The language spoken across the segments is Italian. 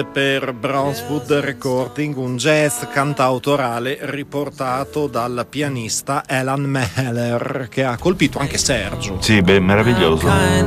Per Brownswood Recording, un jazz cantautorale riportato dal pianista Alan Meller, che ha colpito anche Sergio. Sì, beh, meraviglioso.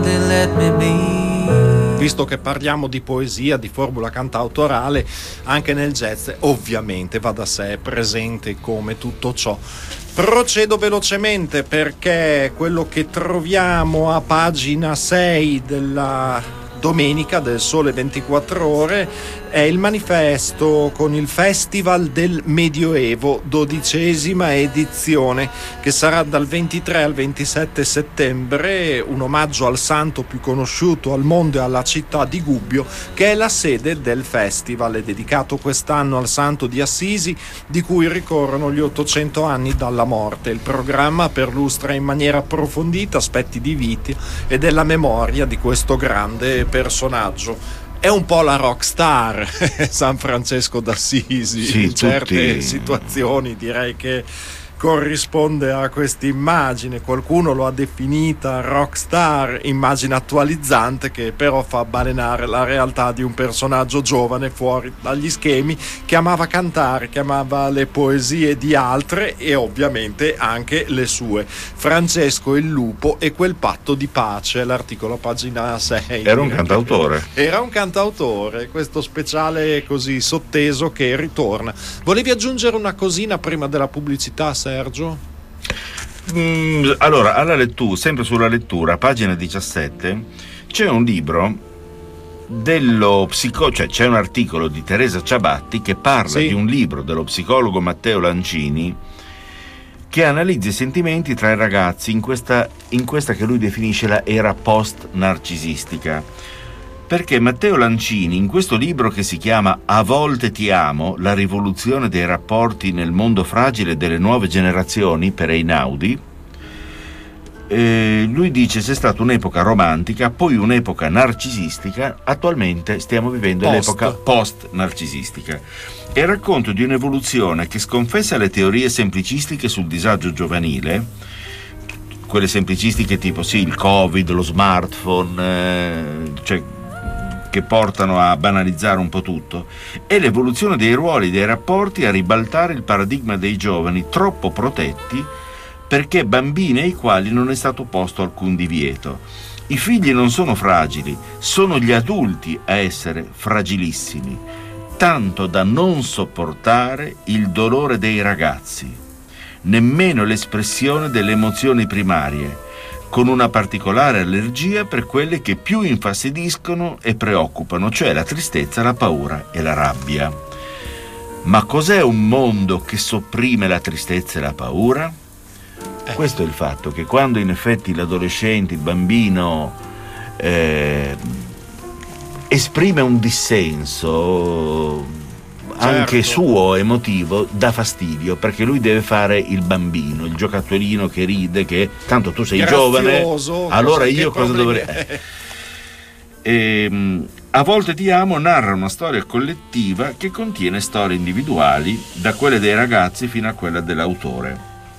Visto che parliamo di poesia, di formula cantautorale, anche nel jazz ovviamente va da sé, è presente come tutto ciò. Procedo velocemente perché quello che troviamo a pagina 6 della domenica del Sole 24 Ore è il manifesto con il Festival del Medioevo, 12ª edizione, che sarà dal 23 al 27 settembre, un omaggio al santo più conosciuto al mondo e alla città di Gubbio, che è la sede del festival. È dedicato quest'anno al santo di Assisi, di cui ricorrono gli 800 anni dalla morte. Il programma perlustra in maniera approfondita aspetti di vita e della memoria di questo grande personaggio. È un po' la rockstar San Francesco d'Assisi, sì, in certe situazioni direi che corrisponde a questa immagine. Qualcuno lo ha definita rockstar, immagine attualizzante che però fa balenare la realtà di un personaggio giovane fuori dagli schemi, che amava cantare, che amava le poesie di altre e ovviamente anche le sue. Francesco il lupo e quel patto di pace, l'articolo a pagina 6. Era un cantautore. Era un cantautore, questo speciale così sotteso che ritorna. Volevi aggiungere una cosina prima della pubblicità, Sergio? Allora, alla lettura, sempre sulla lettura, pagina 17, c'è un libro cioè c'è un articolo di Teresa Ciabatti che parla di un libro dello psicologo Matteo Lancini che analizza i sentimenti tra i ragazzi in questa che lui definisce la era post-narcisistica. Perché Matteo Lancini, in questo libro che si chiama A volte ti amo, la rivoluzione dei rapporti nel mondo fragile delle nuove generazioni, per Einaudi, lui dice c'è stata un'epoca romantica, poi un'epoca narcisistica, attualmente stiamo vivendo l'epoca post-narcisistica. È il racconto di un'evoluzione che sconfessa le teorie semplicistiche sul disagio giovanile, quelle semplicistiche tipo il Covid, lo smartphone, che portano a banalizzare un po' tutto, e l'evoluzione dei ruoli, dei rapporti, a ribaltare il paradigma dei giovani troppo protetti perché bambini ai quali non è stato posto alcun divieto. I figli non sono fragili, sono gli adulti a essere fragilissimi, tanto da non sopportare il dolore dei ragazzi, nemmeno l'espressione delle emozioni primarie, con una particolare allergia per quelle che più infastidiscono e preoccupano, cioè la tristezza, la paura e la rabbia. Ma cos'è un mondo che sopprime la tristezza e la paura? Questo è il fatto, che quando in effetti l'adolescente, il bambino esprime un dissenso anche suo, emotivo, dà fastidio, perché lui deve fare il bambino, il giocattolino che ride, che tanto tu sei grazioso, giovane, allora io cosa dovrei... A volte ti amo narra una storia collettiva che contiene storie individuali, da quelle dei ragazzi fino a quella dell'autore.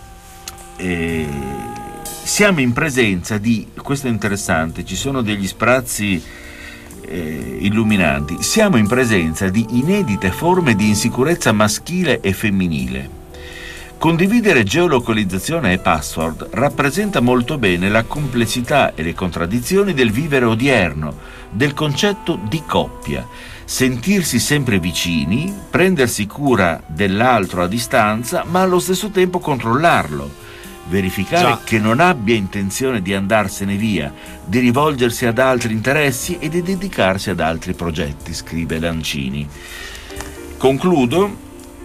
Siamo in presenza di, questo è interessante, ci sono degli sprazzi illuminanti, siamo in presenza di inedite forme di insicurezza maschile e femminile. Condividere geolocalizzazione e password rappresenta molto bene la complessità e le contraddizioni del vivere odierno, del concetto di coppia, sentirsi sempre vicini, prendersi cura dell'altro a distanza, ma allo stesso tempo controllarlo, verificare che non abbia intenzione di andarsene via, di rivolgersi ad altri interessi e di dedicarsi ad altri progetti, scrive Lancini. Concludo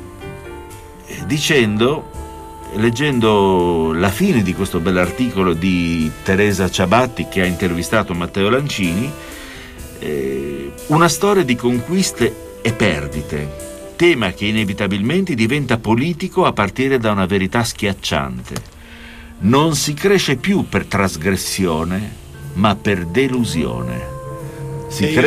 leggendo la fine di questo bell'articolo di Teresa Ciabatti che ha intervistato Matteo Lancini, una storia di conquiste e perdite, tema che inevitabilmente diventa politico a partire da una verità schiacciante. Non si cresce più per trasgressione, ma per delusione. Si